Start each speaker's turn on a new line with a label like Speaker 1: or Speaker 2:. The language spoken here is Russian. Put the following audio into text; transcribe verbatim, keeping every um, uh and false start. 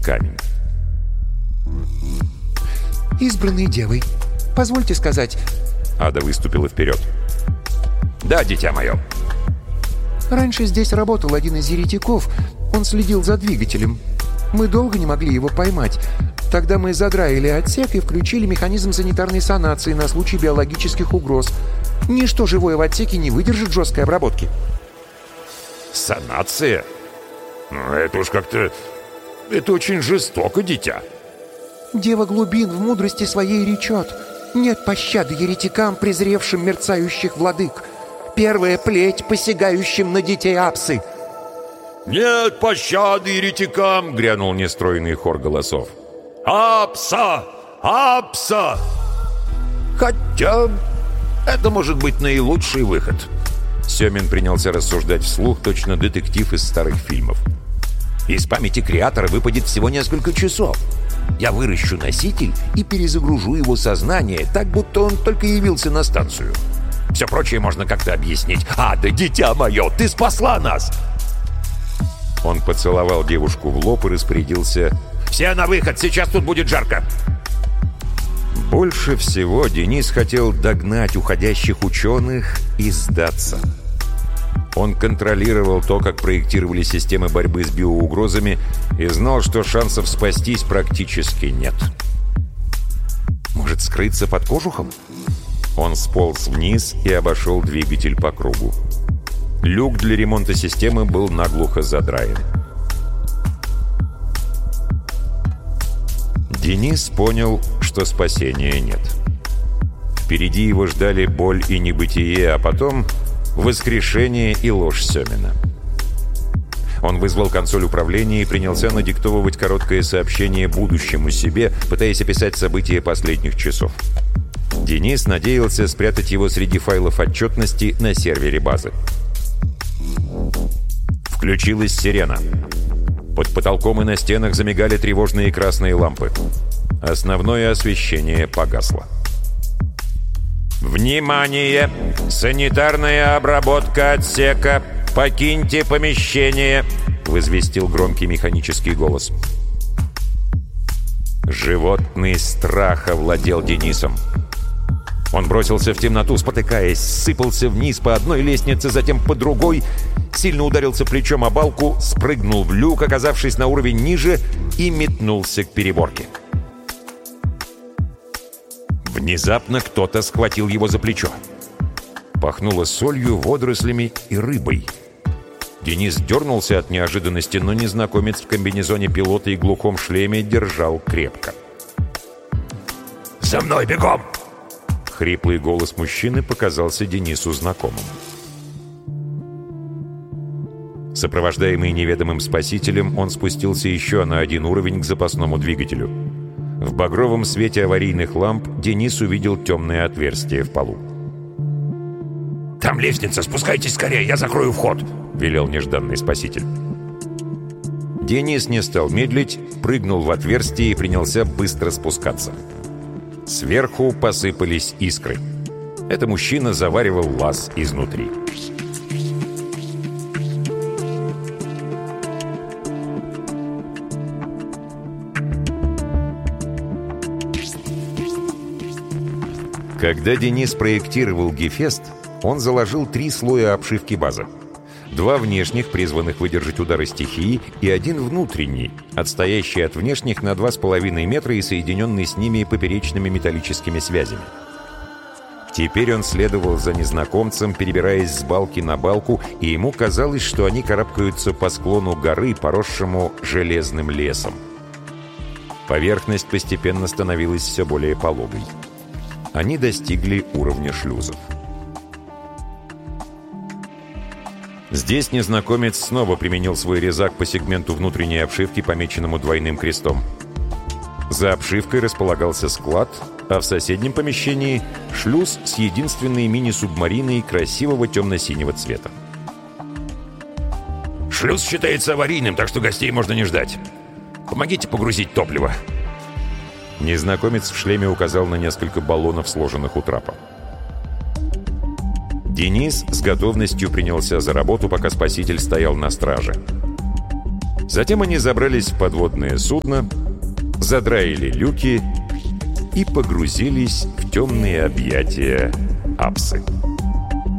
Speaker 1: камень.
Speaker 2: «Избранной девой, позвольте сказать...»
Speaker 1: Ада выступила вперед. «Да, дитя мое».
Speaker 2: «Раньше здесь работал один из еретиков. Он следил за двигателем. Мы долго не могли его поймать. Тогда мы задраили отсек и включили механизм санитарной санации на случай биологических угроз. Ничто живое в отсеке не выдержит жесткой обработки».
Speaker 1: «Санация? Ну, это уж как-то... Это очень жестоко, дитя».
Speaker 2: «Дева глубин в мудрости своей речет. Нет пощады еретикам, презревшим мерцающих владык. Первая плеть, посягающим на детей Апсы».
Speaker 1: «Нет пощады еретикам!» — грянул нестройный хор голосов. «Апса! Апса!» «Хотя это может быть наилучший выход». Семин принялся рассуждать вслух, точно детектив из старых фильмов. «Из памяти креатора выпадет всего несколько часов. Я выращу носитель и перезагружу его сознание, так будто он только явился на станцию. Все прочее можно как-то объяснить. Ада, дитя мое, ты спасла нас!» Он поцеловал девушку в лоб и распорядился: «Все на выход, сейчас тут будет жарко!» Больше всего Денис хотел догнать уходящих ученых и сдаться. Он контролировал то, как проектировали системы борьбы с биоугрозами, и знал, что шансов спастись практически нет. Может, скрыться под кожухом? Он сполз вниз и обошел двигатель по кругу. Люк для ремонта системы был наглухо задраен. Денис понял, что спасения нет. Впереди его ждали боль и небытие, а потом воскрешение и ложь Семина. Он вызвал консоль управления и принялся надиктовывать короткое сообщение будущему себе, пытаясь описать события последних часов. Денис надеялся спрятать его среди файлов отчетности на сервере базы. Включилась сирена. Под потолком и на стенах замигали тревожные красные лампы. Основное освещение погасло. «Внимание! Санитарная обработка отсека! Покиньте помещение!» — возвестил громкий механический голос. Животный страх овладел Денисом. Он бросился в темноту, спотыкаясь, сыпался вниз по одной лестнице, затем по другой, сильно ударился плечом о балку, спрыгнул в люк, оказавшись на уровень ниже, и метнулся к переборке. Внезапно кто-то схватил его за плечо. Пахнуло солью, водорослями и рыбой. Денис дернулся от неожиданности, но незнакомец в комбинезоне пилота и глухом шлеме держал крепко. «За мной, бегом!» Хриплый голос мужчины показался Денису знакомым. Сопровождаемый неведомым спасителем, он спустился еще на один уровень к запасному двигателю. В багровом свете аварийных ламп Денис увидел темное отверстие в полу. «Там лестница, спускайтесь скорее, я закрою вход!» — велел нежданный спаситель. Денис не стал медлить, прыгнул в отверстие и принялся быстро спускаться. Сверху посыпались искры. Это мужчина заваривал лаз изнутри. Когда Денис проектировал Гефест, он заложил три слоя обшивки базы. Два внешних, призванных выдержать удары стихии, и один внутренний, отстоящий от внешних на два с половиной метра и соединенный с ними поперечными металлическими связями. Теперь он следовал за незнакомцем, перебираясь с балки на балку, и ему казалось, что они карабкаются по склону горы, поросшему железным лесом. Поверхность постепенно становилась все более пологой. Они достигли уровня шлюзов. Здесь незнакомец снова применил свой резак по сегменту внутренней обшивки, помеченному двойным крестом. За обшивкой располагался склад, а в соседнем помещении шлюз с единственной мини-субмариной красивого темно-синего цвета. «Шлюз считается аварийным, так что гостей можно не ждать. Помогите погрузить топливо». Незнакомец в шлеме указал на несколько баллонов, сложенных у трапа. Денис с готовностью принялся за работу, пока спаситель стоял на страже. Затем они забрались в подводное судно, задраили люки и погрузились в темные объятия Апсы.